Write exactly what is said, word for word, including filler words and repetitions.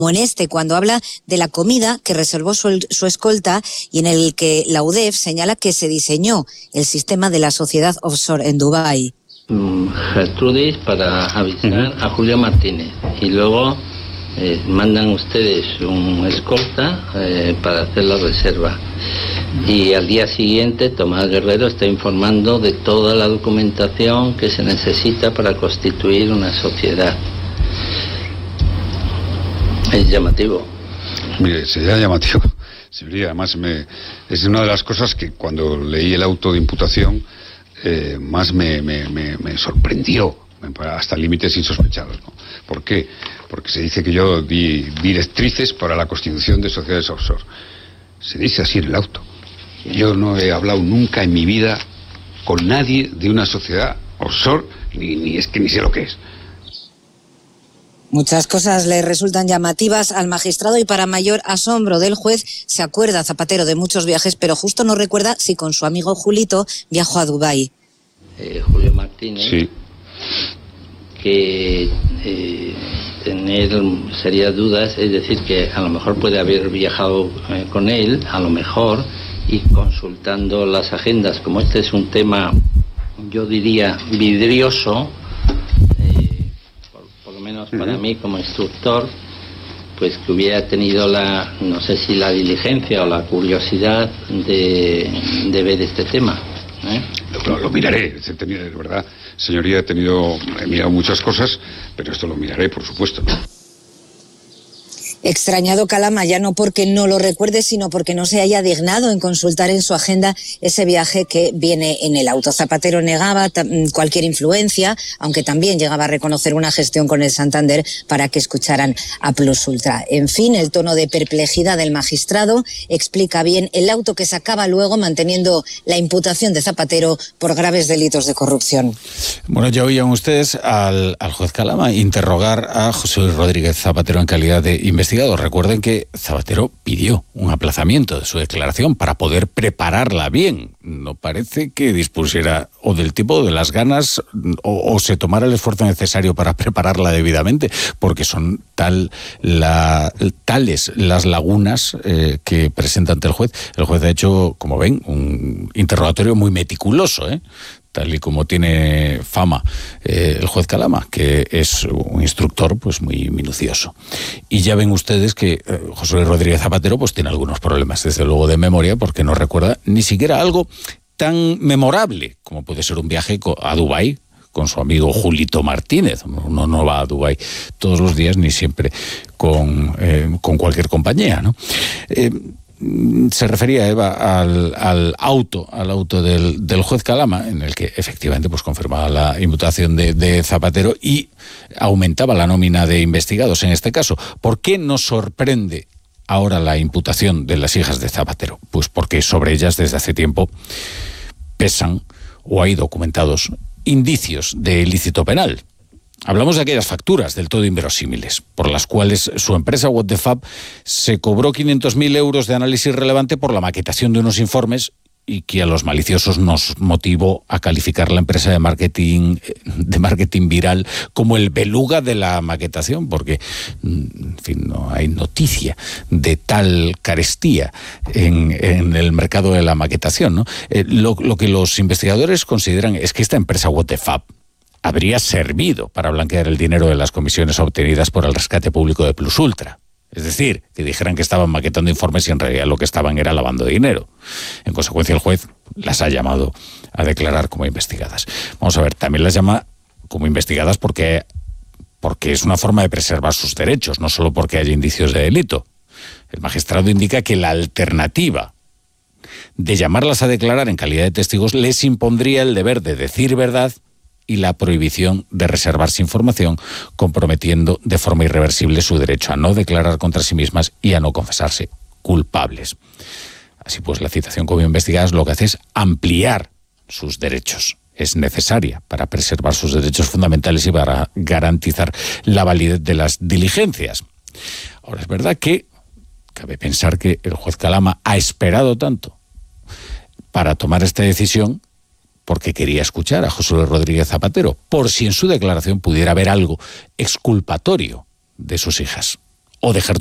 en este, cuando habla de la comida que reservó su, su escolta y en el que la U D E F señala que se diseñó el sistema de la sociedad offshore en Dubái. Gertrudis para avisar uh-huh. a Julio Martínez y luego eh, mandan ustedes un escolta eh, para hacer la reserva y al día siguiente Tomás Guerrero está informando de toda la documentación que se necesita para constituir una sociedad. Es llamativo. Mire, sería llamativo. Sería, además, me, es una de las cosas que cuando leí el auto de imputación eh, más me, me, me, me sorprendió, hasta límites insospechados, ¿no? ¿Por qué? Porque se dice que yo di directrices para la constitución de sociedades offshore. Se dice así en el auto. Yo no he hablado nunca en mi vida con nadie de una sociedad offshore, ni, ni es que ni sé lo que es. Muchas cosas le resultan llamativas al magistrado y para mayor asombro del juez se acuerda Zapatero de muchos viajes, pero justo no recuerda si con su amigo Julito viajó a Dubái. Eh, Julio Martínez, sí. que eh, tener serias dudas, es decir, que a lo mejor puede haber viajado eh, con él, a lo mejor, y consultando las agendas, como este es un tema, yo diría, vidrioso, menos para mí como instructor, pues que hubiera tenido la, no sé si la diligencia o la curiosidad de, de ver este tema. ¿eh? Lo, lo miraré, de verdad, señoría, he tenido, he mirado muchas cosas, pero esto lo miraré, por supuesto, ¿no? Extrañado Calama, ya no porque no lo recuerde, sino porque no se haya dignado en consultar en su agenda ese viaje que viene en el auto. Zapatero negaba cualquier influencia, aunque también llegaba a reconocer una gestión con el Santander para que escucharan a Plus Ultra. En fin, el tono de perplejidad del magistrado explica bien el auto que sacaba luego, manteniendo la imputación de Zapatero por graves delitos de corrupción. Bueno, ya oían ustedes al, al juez Calama interrogar a José Luis Rodríguez Zapatero en calidad de investigador. Recuerden que Zapatero pidió un aplazamiento de su declaración para poder prepararla bien. No parece que dispusiera o del tipo o de las ganas o, o se tomara el esfuerzo necesario para prepararla debidamente, porque son tal la, tales las lagunas eh, que presenta ante el juez. El juez ha hecho, como ven, un interrogatorio muy meticuloso, ¿eh? tal y como tiene fama eh, el juez Calama, que es un instructor pues muy minucioso. Y ya ven ustedes que eh, José Luis Rodríguez Zapatero pues tiene algunos problemas, desde luego, de memoria, porque no recuerda ni siquiera algo tan memorable como puede ser un viaje a Dubái con su amigo Julito Martínez. Uno no va a Dubái todos los días, ni siempre con, eh, con cualquier compañía, ¿no? Eh, Se refería, Eva, al, al auto, al auto del, del juez Calama, en el que efectivamente pues confirmaba la imputación de, de Zapatero y aumentaba la nómina de investigados en este caso. ¿Por qué nos sorprende ahora la imputación de las hijas de Zapatero? Pues porque sobre ellas desde hace tiempo pesan o hay documentados indicios de ilícito penal. Hablamos de aquellas facturas del todo inverosímiles, por las cuales su empresa What the Fab se cobró quinientos mil euros de análisis relevante por la maquetación de unos informes y que a los maliciosos nos motivó a calificar la empresa de marketing, de marketing viral como el beluga de la maquetación, porque, en fin, no hay noticia de tal carestía en, en el mercado de la maquetación, ¿no? Eh, lo, lo que los investigadores consideran es que esta empresa What the Fab habría servido para blanquear el dinero de las comisiones obtenidas por el rescate público de Plus Ultra. Es decir, que dijeran que estaban maquetando informes y en realidad lo que estaban era lavando dinero. En consecuencia, el juez las ha llamado a declarar como investigadas. Vamos a ver, también las llama como investigadas porque, porque es una forma de preservar sus derechos, no solo porque haya indicios de delito. El magistrado indica que la alternativa de llamarlas a declarar en calidad de testigos les impondría el deber de decir verdad y la prohibición de reservarse información, comprometiendo de forma irreversible su derecho a no declarar contra sí mismas y a no confesarse culpables. Así pues, la citación como investigadas lo que hace es ampliar sus derechos. Es necesaria para preservar sus derechos fundamentales y para garantizar la validez de las diligencias. Ahora, es verdad que cabe pensar que el juez Calama ha esperado tanto para tomar esta decisión porque quería escuchar a José Luis Rodríguez Zapatero, por si en su declaración pudiera haber algo exculpatorio de sus hijas. o dejar